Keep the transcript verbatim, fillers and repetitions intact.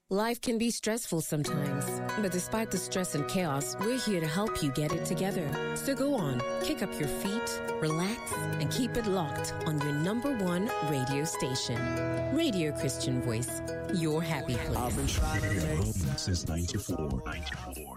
Life can be stressful sometimes, but despite the stress and chaos, we're here to help you get it together. So go on, kick up your feet, relax, and keep it locked on your number one radio station. Radio Christian Voice, your happy place. I've been trying to make since ninety-four. ninety-four.